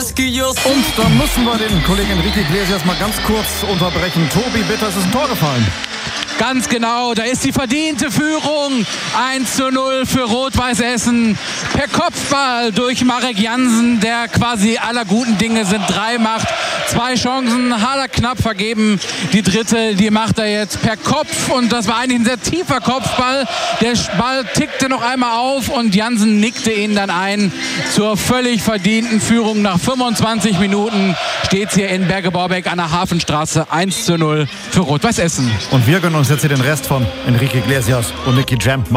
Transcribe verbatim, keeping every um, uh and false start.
Rescuers. Und dann müssen wir den Kollegen Enrique Iglesias mal ganz kurz unterbrechen. Tobi, bitte, es ist ein Tor gefallen. Ganz genau, da ist die verdiente Führung. eins zu null für Rot-Weiß Essen. Per Kopfball durch Marek Jansen, der quasi aller guten Dinge sind drei macht. Zwei Chancen hat er knapp vergeben. Die dritte, die macht er jetzt per Kopf. Und das war eigentlich ein sehr tiefer Kopfball. Der Ball tickte noch einmal auf und Jansen nickte ihn dann ein. Zur völlig verdienten Führung nach fünfundzwanzig Minuten steht es hier in Berge-Borbeck an der Hafenstraße. eins zu null für Rot-Weiß Essen. Und wir gönnen uns jetzt hier den Rest von Enrique Iglesias und Nicky Jam.